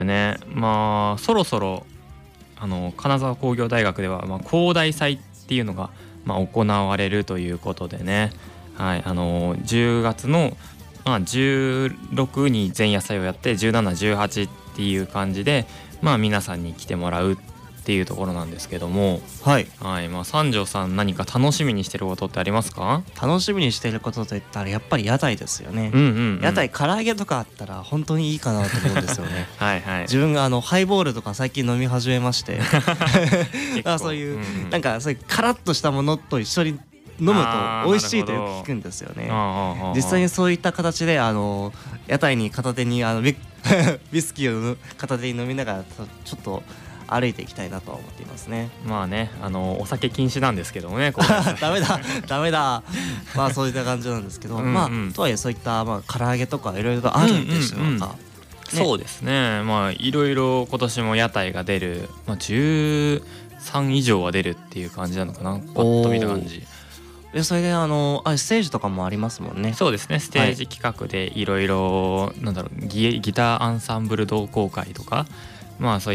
ね、まあそろそろ金沢工業大学では、工大祭っていうのが、行われるということでね、はい、10月の、16に前夜祭をやって17、18っていう感じで、皆さんに来てもらうっていうところなんですけども、 はい、 三条さん何か楽しみにしてることってありますか？ 楽しみにしていることといったらやっぱり屋台ですよね。屋台唐揚げとかあったら本当にいいかなと思うんですよね。 はいはい。 自分がハイボールとか最近飲み始めましてそういう、なんかそういうカラッとしたものと一緒に飲むと美味しいとよく聞くんですよね。実際にそういった形で屋台に片手にウスキーを片手に飲みながらちょっと歩いていきたいなとは思っていますね。 お酒禁止なんですけどもね。 ダメだそういった感じなんですけど、とはいえそういった唐揚げとかいろいろとあるんでしょうか。 そうですね、いろいろ今年も屋台が出る、13以上は出るっていう感じなのかな、パッと見た感じで。それでステージとかもありますもんね。 そうですね、ステージ企画でいろいろギターアンサンブル同好会とか、そういった、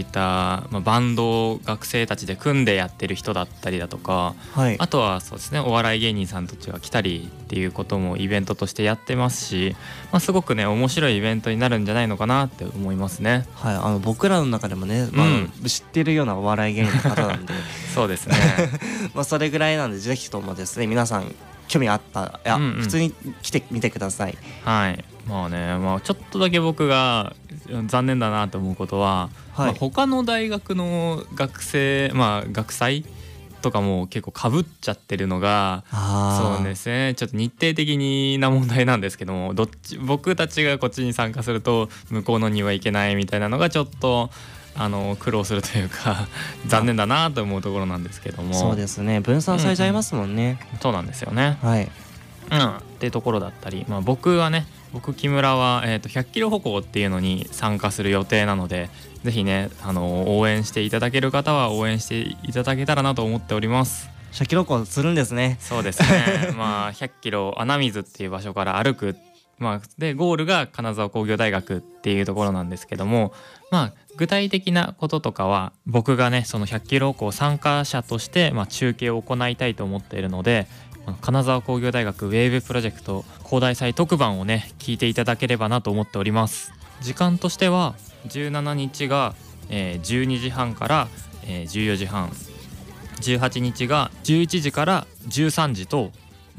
バンドを学生たちで組んでやってる人だったりだとか、あとはそうですね、お笑い芸人さんたちが来たりっていうこともイベントとしてやってますし、すごくね面白いイベントになるんじゃないのかなって思いますね。 はい、僕らの中でもね、知ってるようなお笑い芸人の方なんでそうですねそれぐらいなんでぜひともですね、皆さん興味あったら普通に来てみてください。 はい、ちょっとだけ僕が残念だなと思うことは、他の大学の学生、学祭とかも結構かぶっちゃってるのが、そうですね、ちょっと日程的な問題なんですけども、僕たちがこっちに参加すると向こうのには行けないみたいなのがちょっと苦労するというか残念だなと思うところなんですけども。 そうですね、分散されちゃいますもんね。 そうなんですよね。 はい、 っていうところだったり、僕木村は、100キロ歩行っていうのに参加する予定なので、ぜひね応援していただける方は応援していただけたらなと思っております。 100キロ歩行するんですね。 そうですね100キロ穴水っていう場所から歩く、でゴールが金沢工業大学っていうところなんですけども、具体的なこととかは僕がねその100キロ歩行参加者として、中継を行いたいと思っているので、金沢工業大学ウェーブプロジェクト工大祭特番をね聞いていただければなと思っております。時間としては17日が、12時半から、14時半、18日が11時から13時と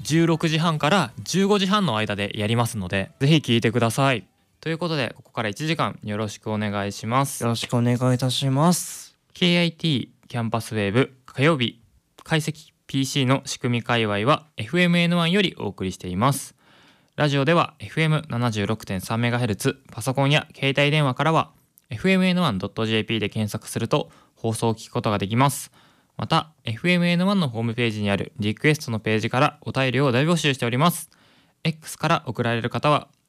16時半から15時半の間でやりますので、ぜひ聞いてください。ということでここから1時間よろしくお願いします。 よろしくお願いいたします。 KIT キャンパスウェーブ火曜日解析 PC の仕組み界隈は FMN1 よりお送りしています。ラジオでは FM76.3MHz、 パソコンや携帯電話からは FMN1.jp で検索すると放送を聞くことができます。また FMN1 のホームページにあるリクエストのページからお便りを大募集しております。 X から送られる方は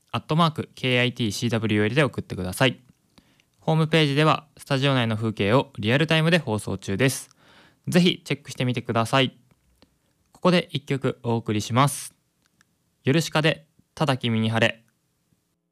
@KITCWL で送ってください。ホームページではスタジオ内の風景をリアルタイムで放送中です。ぜひチェックしてみてください。ここで一曲お送りします。ヨルシカでただ君に晴れ。